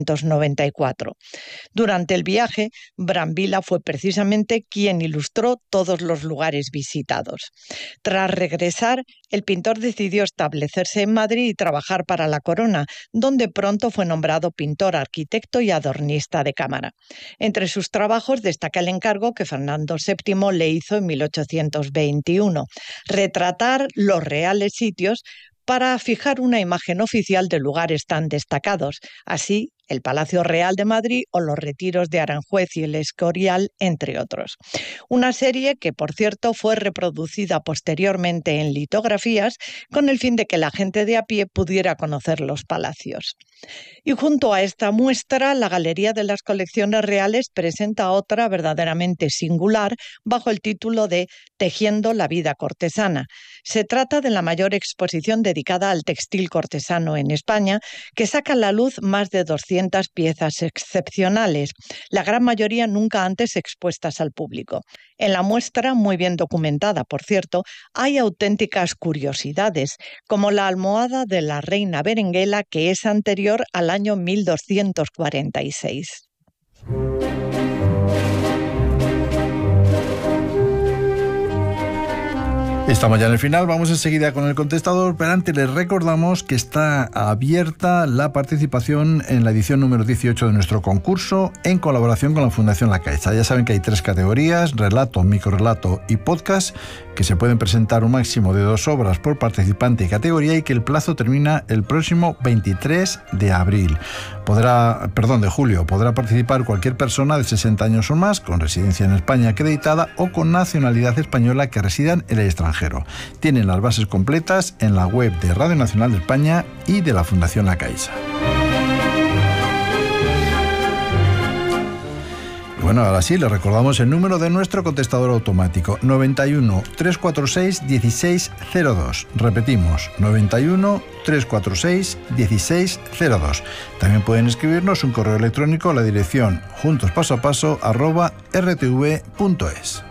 1994. Durante el viaje, Brambilla fue precisamente quien ilustró todos los lugares visitados. Tras regresar, el pintor decidió establecerse en Madrid y trabajar para la Corona, donde pronto fue nombrado pintor, arquitecto y adornista de cámara. Entre sus trabajos destaca el encargo que Fernando VII le hizo en 1821, retratar los reales sitios para fijar una imagen oficial de lugares tan destacados, así el Palacio Real de Madrid o los retiros de Aranjuez y el Escorial, entre otros. Una serie que, por cierto, fue reproducida posteriormente en litografías con el fin de que la gente de a pie pudiera conocer los palacios. Y junto a esta muestra, la Galería de las Colecciones Reales presenta otra verdaderamente singular bajo el título de Tejiendo la vida cortesana. Se trata de la mayor exposición dedicada al textil cortesano en España, que saca a la luz más de 200 piezas excepcionales, la gran mayoría nunca antes expuestas al público. En la muestra, muy bien documentada, por cierto, hay auténticas curiosidades, como la almohada de la reina Berenguela, que es anterior al año 1246. Estamos ya en el final, vamos enseguida con el contestador, pero antes les recordamos que está abierta la participación en la edición número 18 de nuestro concurso en colaboración con la Fundación La Caixa. Ya saben que hay 3 categorías, relato, microrrelato y podcast, que se pueden presentar un máximo de 2 obras por participante y categoría y que el plazo termina el próximo 23 de julio. Podrá participar cualquier persona de 60 años o más con residencia en España acreditada o con nacionalidad española que residan en el extranjero. Tienen las bases completas en la web de Radio Nacional de España y de la Fundación La Caixa. Bueno, ahora sí, les recordamos el número de nuestro contestador automático, 91 346 1602. Repetimos, 91 346 1602. También pueden escribirnos un correo electrónico a la dirección juntospasoapaso@rtv.es.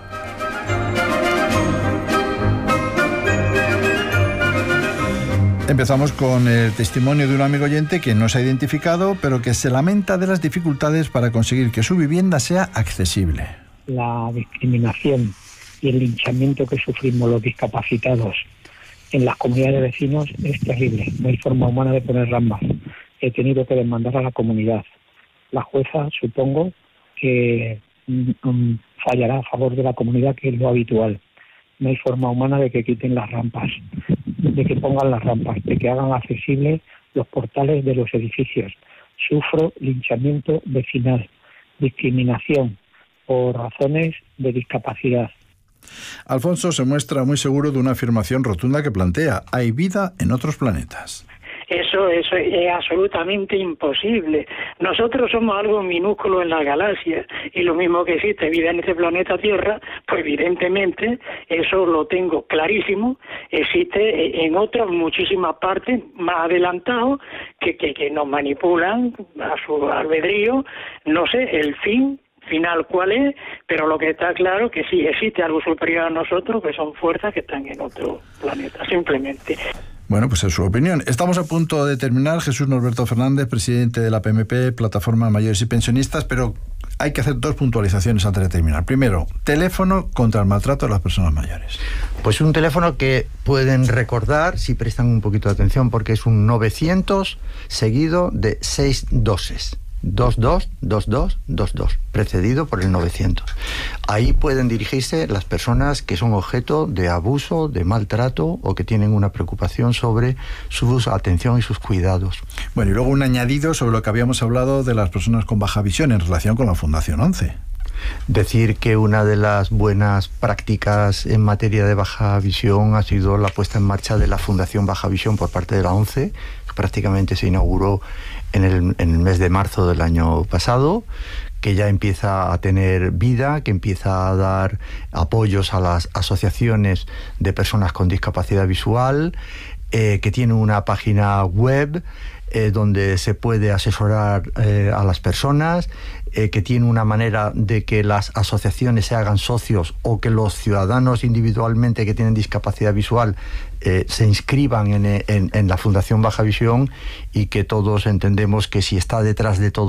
Empezamos con el testimonio de un amigo oyente que no se ha identificado, pero que se lamenta de las dificultades para conseguir que su vivienda sea accesible. La discriminación y el linchamiento que sufrimos los discapacitados en las comunidades de vecinos es terrible. No hay forma humana de poner rampas. He tenido que demandar a la comunidad. La jueza, supongo, que fallará a favor de la comunidad, que es lo habitual. No hay forma humana de que quiten las rampas, de que pongan las rampas, de que hagan accesibles los portales de los edificios. Sufro linchamiento vecinal, discriminación por razones de discapacidad. Alfonso se muestra muy seguro de una afirmación rotunda que plantea: hay vida en otros planetas. Eso es absolutamente imposible. Nosotros somos algo minúsculo en la galaxia y lo mismo que existe vida en este planeta Tierra, pues evidentemente eso lo tengo clarísimo, existe en otras muchísimas partes más adelantados que nos manipulan a su albedrío. No sé el final cuál es, pero lo que está claro que sí existe algo superior a nosotros, que son fuerzas que están en otro planeta, simplemente. Bueno, pues es su opinión. Estamos a punto de terminar. Jesús Norberto Fernández, presidente de la PMP, Plataforma de Mayores y Pensionistas, pero hay que hacer 2 puntualizaciones antes de terminar. Primero, teléfono contra el maltrato de las personas mayores. Pues un teléfono que pueden recordar, si prestan un poquito de atención, porque es un 900 seguido de 6 doses. 222222, precedido por el 900. Ahí pueden dirigirse las personas que son objeto de abuso, de maltrato o que tienen una preocupación sobre su atención y sus cuidados. Bueno, y luego un añadido sobre lo que habíamos hablado de las personas con baja visión en relación con la Fundación 11. Decir que una de las buenas prácticas en materia de baja visión ha sido la puesta en marcha de la Fundación Baja Visión por parte de la ONCE, que prácticamente se inauguró en el mes de marzo del año pasado, que ya empieza a tener vida, que empieza a dar apoyos a las asociaciones de personas con discapacidad visual, que tiene una página web donde se puede asesorar a las personas, que tiene una manera de que las asociaciones se hagan socios o que los ciudadanos individualmente que tienen discapacidad visual se inscriban en la Fundación Baja Visión, y que todos entendemos que si está detrás de todo